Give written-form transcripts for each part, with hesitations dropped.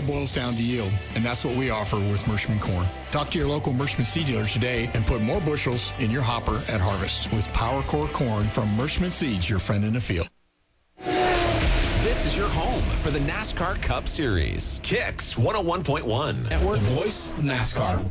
all boils down to yield, and that's what we offer with Merschman Corn. Talk to your local Merschman seed dealer today and put more bushels in your hopper at harvest with Power Core Corn from Merschman Seeds, your friend in the field. This is your home for the NASCAR Cup Series. Kicks 101.1. Network Voice of NASCAR.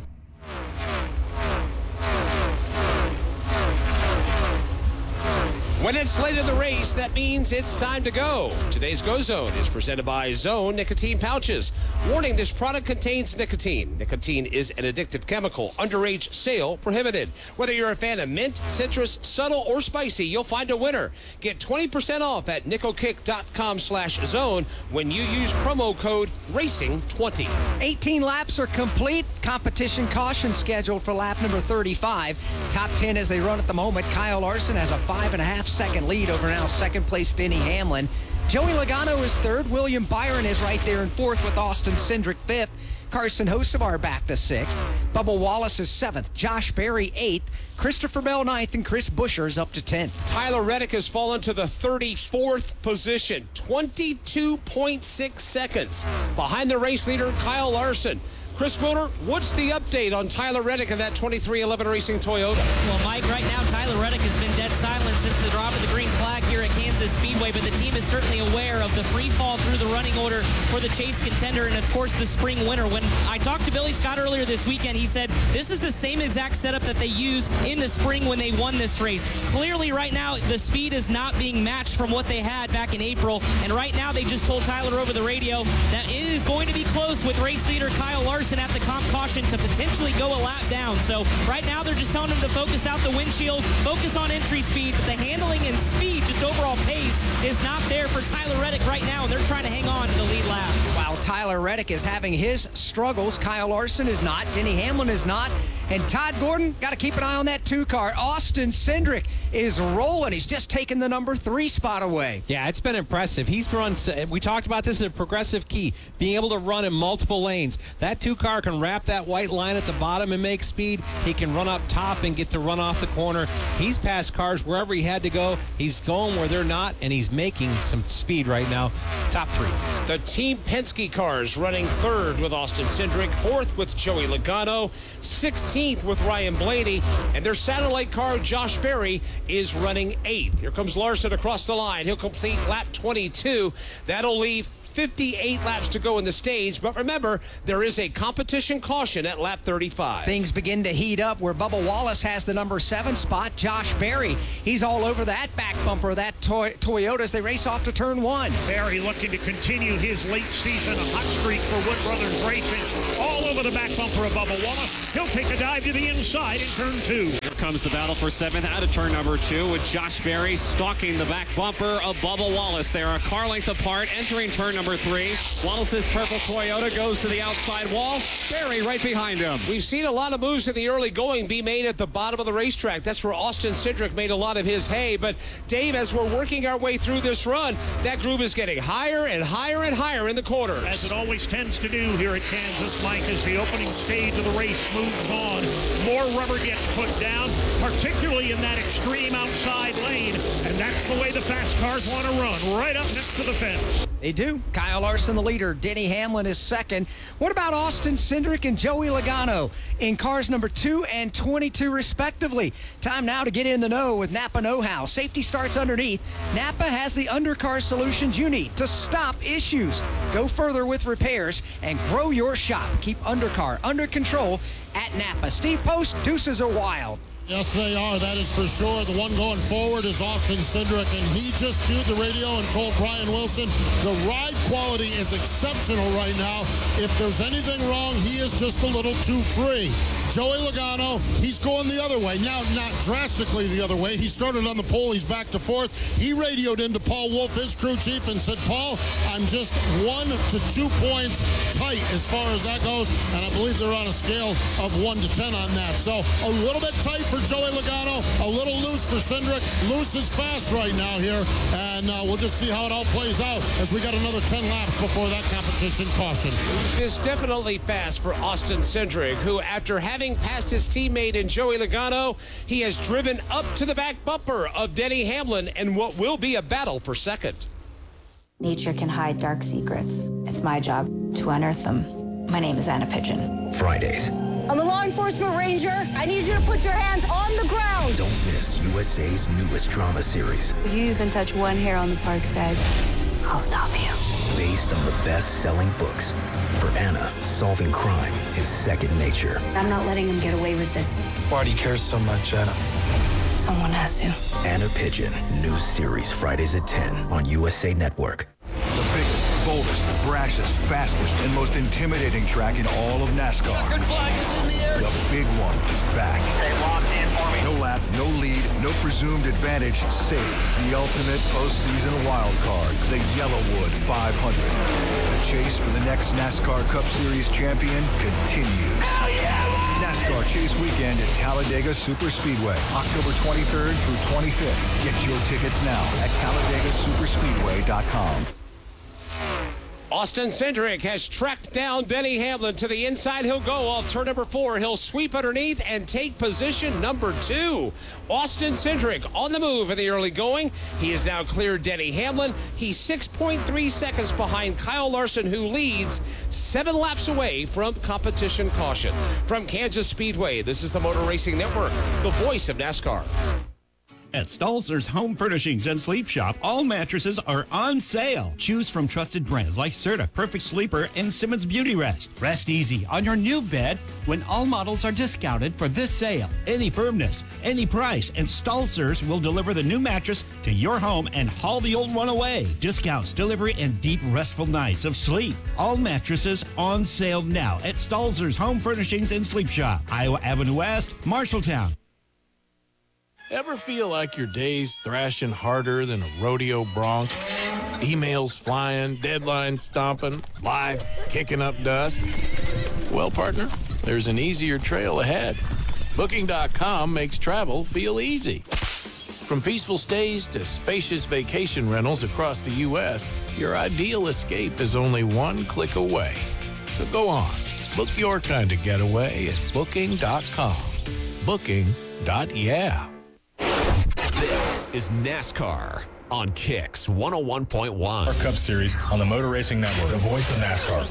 When it's late in the race, that means it's time to go. Today's Go Zone is presented by Zone Nicotine Pouches. Warning, this product contains nicotine. Nicotine is an addictive chemical. Underage sale prohibited. Whether you're a fan of mint, citrus, subtle, or spicy, you'll find a winner. Get 20% off at nicokick.com/zone when you use promo code RACING20. 18 laps are complete. Competition caution scheduled for lap number 35. Top 10 as they run at the moment. Kyle Larson has a 5.5-second lead over now second place Denny Hamlin. Joey Logano is third. William Byron is right there in fourth with Austin Cindric fifth. Carson Hocevar back to sixth. Bubba Wallace is seventh. Josh Berry eighth. Christopher Bell ninth, and Chris Buescher is up to 10th. Tyler Reddick has fallen to the 34th position, 22.6 seconds behind the race leader Kyle Larson. Chris Wilder, what's the update on Tyler Reddick and that 2311 Racing Toyota? Well, Mike, right now Tyler Reddick has been dead silent since the drop of the green flag here at Kansas Speedway, but the team is certainly aware of the free fall through the running order for the Chase Contender and, of course, the spring winner. When I talked to Billy Scott earlier this weekend, he said this is the same exact setup that they used in the spring when they won this race. Clearly, right now, the speed is not being matched from what they had back in April, and right now they just told Tyler over the radio that it is going to be close with race leader Kyle Larson at the comp caution to potentially go a lap down. So right now they're just telling him to focus out the windshield, focus on entry speed, but the handling and speed, just overall pace, is not there for Tyler Reddick right now, and they're trying to hang on to the lead lap. While Tyler Reddick is having his struggles, Kyle Larson is not, Denny Hamlin is not, and Todd Gordon, got to keep an eye on that 2 car. Austin Cindric is rolling. He's just taken the number 3 spot away. Yeah, it's been impressive. He's run, we talked about this as a progressive key, being able to run in multiple lanes. That 2 car can wrap that white line at the bottom and make speed. He can run up top and get to run off the corner. He's passed cars wherever he had to go. He's going where they're not, and he's making some speed right now. Top 3. The Team Penske cars running 3rd with Austin Cindric, 4th with Joey Logano, 16th with Ryan Blaney, and their satellite car, Josh Berry, is running 8th. Here comes Larson across the line. He'll complete lap 22. That'll leave 58 laps to go in the stage, but remember, there is a competition caution at lap 35. Things begin to heat up where Bubba Wallace has the number 7 spot. Josh Berry, he's all over that back bumper of that Toyota as they race off to turn 1. Berry looking to continue his late season hot streak for Wood Brothers Racing. All over the back bumper of Bubba Wallace. He'll take a dive to the inside in turn 2. Here comes the battle for 7th out of turn number 2 with Josh Berry stalking the back bumper of Bubba Wallace. They are a car length apart entering turn number 3. Wallace's purple Toyota goes to the outside wall. Berry right behind him. We've seen a lot of moves in the early going be made at the bottom of the racetrack. That's where Austin Cindric made a lot of his hay. But, Dave, as we're working our way through this run, that groove is getting higher and higher and higher in the corners. As it always tends to do here at Kansas, Mike, as the opening stage of the race moves on. More rubber gets put down, particularly in that extreme outside lane. And that's the way the fast cars want to run, right up next to the fence. They do. Kyle Larson, the leader. Denny Hamlin is second. What about Austin Cindric and Joey Logano in cars number 2 and 22, respectively? Time now to get in the know with Napa Know-How. Safety starts underneath. Napa has the undercar solutions you need to stop issues. Go further with repairs and grow your shop. Keep undercar under control at Napa. Steve Post, deuces are wild. Yes, they are. That is for sure. The one going forward is Austin Cindric, and he just cued the radio and told Brian Wilson the ride quality is exceptional right now. If there's anything wrong, he is just a little too free. Joey Logano, he's going the other way. Now, not drastically the other way. He started on the pole. He's back to 4th. He radioed into Paul Wolfe, his crew chief, and said, Paul, I'm just 1 to 2 points tight as far as that goes, and I believe they're on a scale of 1 to 10 on that. So a little bit tight for Joey Logano, a little loose for Cindric. Loose is fast right now here, and we'll just see how it all plays out as we got another 10 laps before that competition caution. It's definitely fast for Austin Cindric, who, after having passed his teammate in Joey Logano, he has driven up to the back bumper of Denny Hamlin in what will be a battle for second. Nature can hide dark secrets. It's my job to unearth them. My name is Anna Pigeon. Fridays. I'm a law enforcement ranger. I need you to put your hands on the ground. Don't miss USA's newest drama series. If you even touch one hair on the park's head, I'll stop you. Based on the best-selling books. For Anna, solving crime is second nature. I'm not letting him get away with this. Why do you care so much, Anna? Someone has to. Anna Pigeon. New series Fridays at 10 on USA Network. The biggest, boldest, brashest, fastest, and most intimidating track in all of NASCAR. Checkered flag is in the air. The big one is back. Stay locked in for me. No lap, no lead, no presumed advantage. Safe. The ultimate postseason wild card. The Yellowwood 500. The chase for the next NASCAR Cup Series champion continues. Hell yeah! NASCAR Chase Weekend at Talladega Superspeedway, October 23rd through 25th. Get your tickets now at TalladagaSuperspeedway.com. Austin Cindric has tracked down Denny Hamlin to the inside. He'll go off turn number 4. He'll sweep underneath and take position number 2. Austin Cindric on the move in the early going. He has now cleared Denny Hamlin. He's 6.3 seconds behind Kyle Larson, who leads 7 laps away from competition caution. From Kansas Speedway, this is the Motor Racing Network, the voice of NASCAR. At Stalzer's Home Furnishings and Sleep Shop, all mattresses are on sale. Choose from trusted brands like Serta, Perfect Sleeper, and Simmons Beauty Rest. Rest easy on your new bed when all models are discounted for this sale. Any firmness, any price, and Stalzer's will deliver the new mattress to your home and haul the old one away. Discounts, delivery, and deep, restful nights of sleep. All mattresses on sale now at Stalzer's Home Furnishings and Sleep Shop, Iowa Avenue West, Marshalltown. Ever feel like your day's thrashing harder than a rodeo bronc? Emails flying, deadlines stomping, life kicking up dust? Well, partner, there's an easier trail ahead. Booking.com makes travel feel easy. From peaceful stays to spacious vacation rentals across the U.S., your ideal escape is only one click away. So go on, book your kind of getaway at Booking.com. Booking.yeah. This is NASCAR on Kicks 101.1. Our Cup Series on the Motor Racing Network, the voice of NASCAR.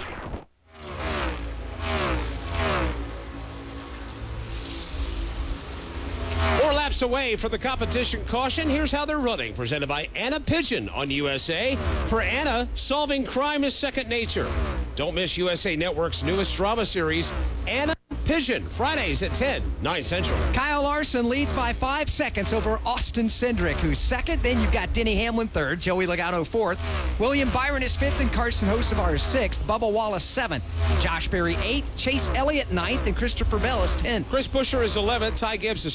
4 laps away for the competition caution. Here's how they're running. Presented by Anna Pigeon on USA. For Anna, solving crime is second nature. Don't miss USA Network's newest drama series, Anna Pigeon, Fridays at 10, 9 Central. Kyle Larson leads by 5 seconds over Austin Cindric, who's second. Then you've got Denny Hamlin third, Joey Logano fourth. William Byron is fifth, and Carson Hocevar is sixth. Bubba Wallace seventh. Josh Berry eighth. Chase Elliott ninth, and Christopher Bell is 10th. Chris Buescher is 11th. Ty Gibbs is